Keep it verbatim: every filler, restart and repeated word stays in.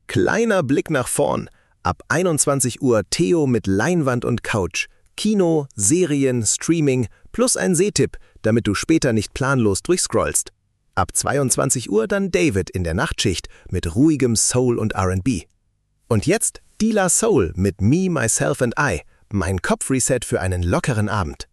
Kleiner Blick nach vorn. Ab einundzwanzig Uhr Theo mit Leinwand und Couch. Kino, Serien, Streaming plus ein Sehtipp, damit du später nicht planlos durchscrollst. Ab zweiundzwanzig Uhr dann David in der Nachtschicht mit ruhigem Soul und R and B. Und jetzt De La Soul mit Me, Myself and I, mein Kopfreset für einen lockeren Abend.